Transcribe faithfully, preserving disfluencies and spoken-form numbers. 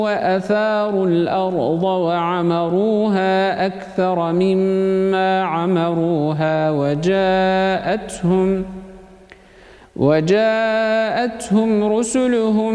وأثاروا الأرض وعمروها أكثر مما عمروها وجاءتهم وجاءتهم رسلهم